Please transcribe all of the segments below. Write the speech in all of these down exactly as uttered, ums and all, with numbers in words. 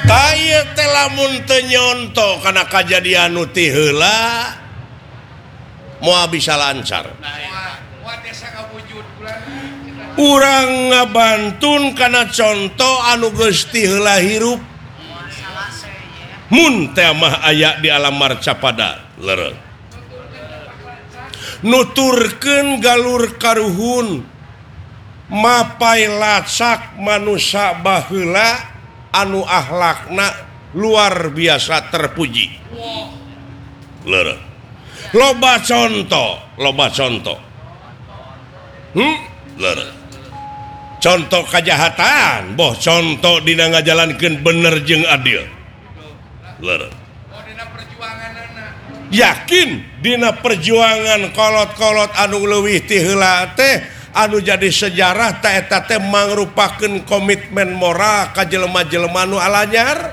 lamun nyonto karena kejadian nuti heula mau bisa lancar urang ngabantun karena contoh anu Gusti heula hirup mun teh mah aya di alam marcapada leureuh nuturkeun galur karuhun mapai lacak manusia baheula anu akhlakna luar biasa terpuji. Leureuh. Loba contoh, loba contoh. Hmm? Leureuh. Contoh kejahatan, boh contoh dina ngajalankeun bener jeung adil. Leureuh. Yakin dina perjuangan kolot-kolot anu leuwih ti heula teh anu jadi sejarah ta eta teh mangrupakeun komitmen moral ka jelema-jelema nu alanyar.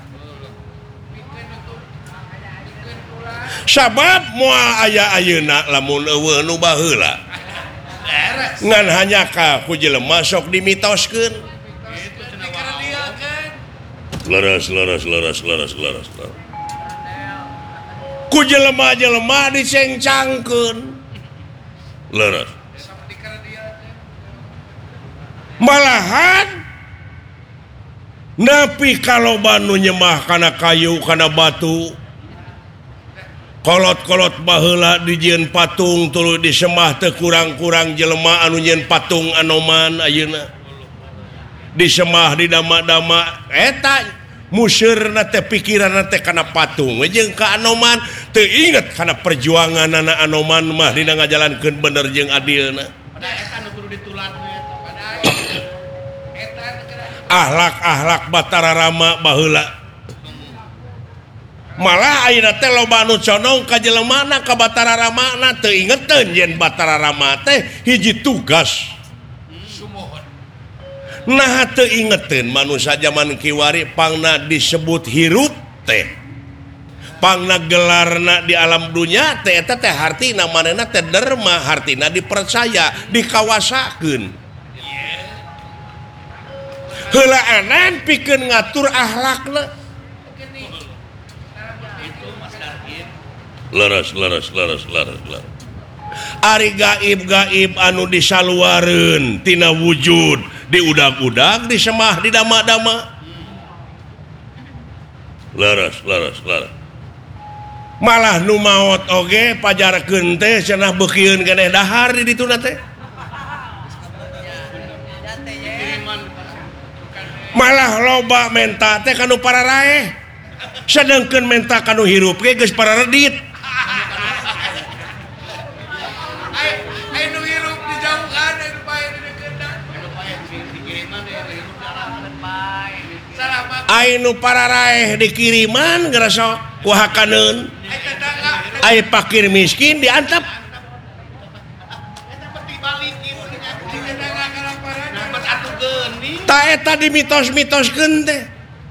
Sabab moal aya ayeuna lamun eueuh nu baheula ngan hanya ka ku jelema sok dimitoskeun leres leres leres leres leres ku jelema-jelema dicengcangkeun leres malahan napi kaloba nu nyemah kana kayu kana batu kolot-kolot baheula dijieun patung tuluy disemah teu kurang-kurang jelema anu nyieun patung anoman ayeuna disemah di dama-dama eta musirna teh pikiranna teh kana patung jeung ka anoman teu inget kana perjuangan anak anoman mah dina ngajalankeun bener jeung adilna eta nu kudu dituladkeun eta akhlak-akhlak Batara Rama baheula malah ayeuna teh loba anu condong ka jelemana ka Batara Ramana teu ingeteun yen Batara Rama teh hiji tugas nah teu ingeteun manusia zaman kiwari pangna disebut hirup teh pangna gelarna di alam dunya teh eta teh hartina manehna teh derma hartina dipercaya dikawasakeun heula anan pikeun ngatur akhlakna leres leres leres leres leres ari gaib-gaib anu disaluareun tina wujud diudag-udag disemah di dama-dama leres leres leres malah nu maot oge pajarkeun teh cenah beukieun keneh dahar di dituna teh malah loba menta teh kanu pararaeh sedengkeun menta kanu hirup ge geus pararedit Ainu pararaeh dikiriman ngerasa kuhakaneun ai fakir miskin diantep ta eta dimitos-mitoskeun teh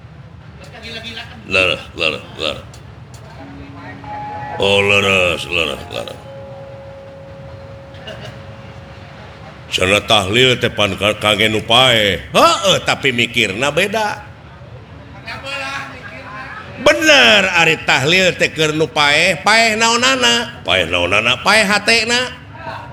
leres leres leres oh leres leres leres sana tahlil teh pan kage nu paeh heueuh tapi mikirna beda bener ari tahlil teh keur nu paeh paeh naonana paeh naonana paeh hatena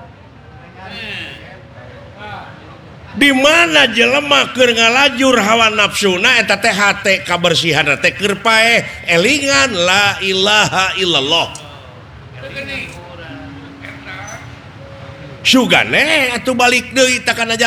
di mana jelema keur ngalajur hawa nafsuna eta teh hate kabersihan teh keur paeh elingan la ilaha illallah sugane atuh balik deui ta kana